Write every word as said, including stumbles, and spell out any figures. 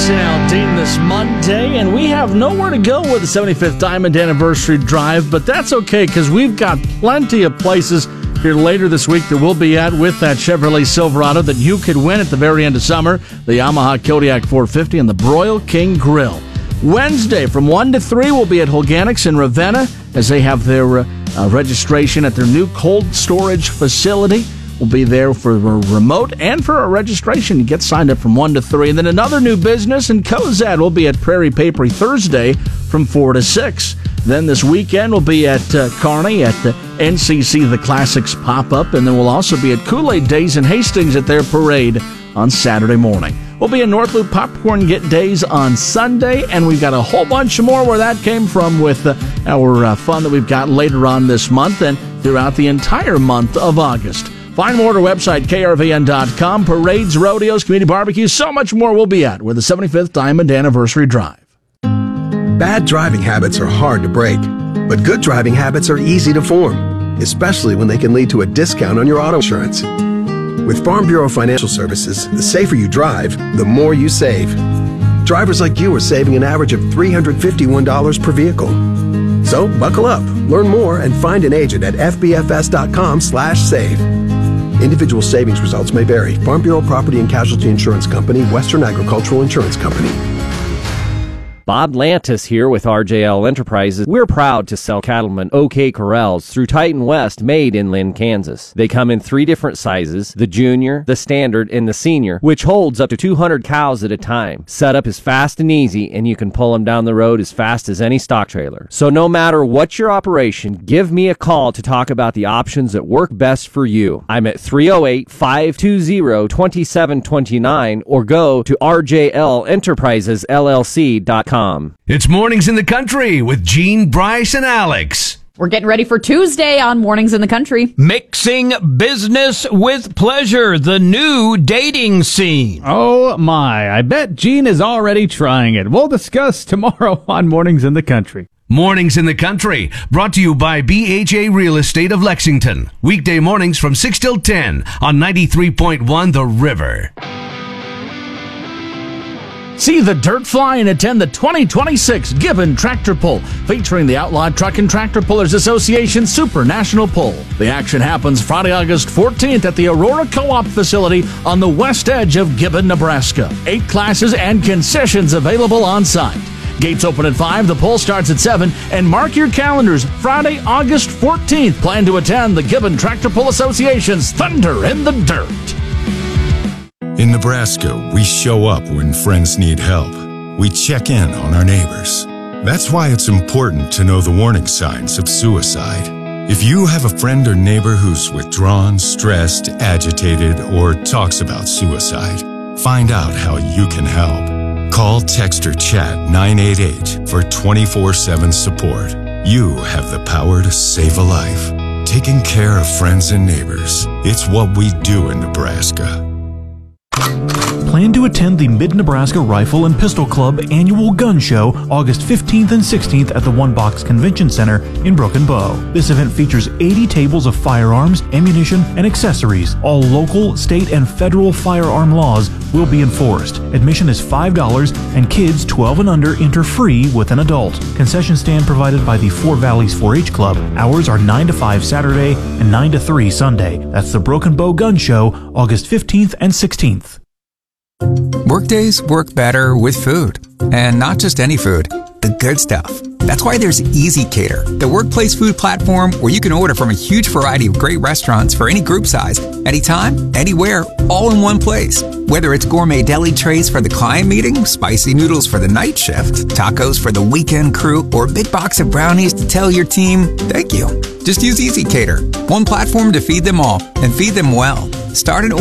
Alex and Aldine this Monday, and we have nowhere to go with the seventy-fifth Diamond Anniversary Drive, but that's okay because we've got plenty of places here later this week that we'll be at with that Chevrolet Silverado that you could win at the very end of summer, the Yamaha Kodiak four fifty and the Broil King Grill. Wednesday from one to three, we'll be at Holganics in Ravenna as they have their uh, uh, registration at their new cold storage facility. We'll be there for a remote and for a registration. You get signed up from one to three. And then another new business in Cozad. We'll be at Prairie Papery Thursday from four to six. Then this weekend we'll be at uh, Kearney at the N C C The Classics Pop-Up. And then we'll also be at Kool-Aid Days in Hastings at their parade on Saturday morning. We'll be in North Loop Popcorn Get Days on Sunday, and we've got a whole bunch more where that came from with uh, our uh, fun that we've got later on this month and throughout the entire month of August. Find more at our website, K R V N dot com. Parades, rodeos, community barbecues, so much more we'll be at with the seventy-fifth Diamond Anniversary Drive. Bad driving habits are hard to break, but good driving habits are easy to form, especially when they can lead to a discount on your auto insurance. With Farm Bureau Financial Services, the safer you drive, the more you save. Drivers like you are saving an average of three hundred fifty-one dollars per vehicle. So buckle up, learn more, and find an agent at F B F S dot com slash save. Individual savings results may vary. Farm Bureau Property and Casualty Insurance Company, Western Agricultural Insurance Company. Bob Lantis here with R J L Enterprises. We're proud to sell cattlemen OK Corrals through Titan West, made in Lynn, Kansas. They come in three different sizes, the junior, the standard, and the senior, which holds up to two hundred cows at a time. Setup is fast and easy, and you can pull them down the road as fast as any stock trailer. So no matter what your operation, give me a call to talk about the options that work best for you. I'm at three oh eight, five two zero, two seven two nine or go to R J L Enterprises L L C dot com. It's Mornings in the Country with Gene, Bryce, and Alex. We're getting ready for Tuesday on Mornings in the Country. Mixing business with pleasure, the new dating scene. Oh my, I bet Gene is already trying it. We'll discuss tomorrow on Mornings in the Country. Mornings in the Country, brought to you by B H A Real Estate of Lexington. Weekday mornings from six till ten on ninety-three point one The River. See the dirt fly and attend the twenty twenty-six Gibbon Tractor Pull, featuring the Outlawed Truck and Tractor Pullers Association Super National Pull. The action happens Friday, August fourteenth at the Aurora Co-op facility on the west edge of Gibbon, Nebraska. Eight classes and concessions available on site. Gates open at five, the pull starts at seven, and mark your calendars, Friday, August fourteenth. Plan to attend the Gibbon Tractor Pull Association's Thunder in the Dirt. In Nebraska, we show up when friends need help. We check in on our neighbors. That's why it's important to know the warning signs of suicide. If you have a friend or neighbor who's withdrawn, stressed, agitated, or talks about suicide, find out how you can help. Call, text, or chat nine eight eight for twenty-four seven support. You have the power to save a life. Taking care of friends and neighbors. It's what we do in Nebraska. Plan to attend the Mid-Nebraska Rifle and Pistol Club Annual Gun Show August fifteenth and sixteenth at the One Box Convention Center in Broken Bow. This event features eighty tables of firearms, ammunition, and accessories. All local, state, and federal firearm laws will be enforced. Admission is five dollars, and kids twelve and under enter free with an adult. Concession stand provided by the Four Valleys four H Club. Hours are nine to five Saturday and nine to three Sunday. That's the Broken Bow Gun Show August fifteenth and sixteenth. Workdays work better with food. And not just any food, the good stuff. That's why there's ezCater, the workplace food platform where you can order from a huge variety of great restaurants for any group size, anytime, anywhere, all in one place. Whether it's gourmet deli trays for the client meeting, spicy noodles for the night shift, tacos for the weekend crew, or a big box of brownies to tell your team, thank you. Just use ezCater, one platform to feed them all, and feed them well. Start an